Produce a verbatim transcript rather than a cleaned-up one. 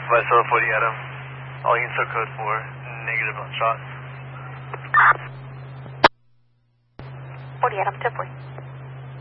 Myself, forty Adam. All units are code four, negative on shots. forty Adam, ten four.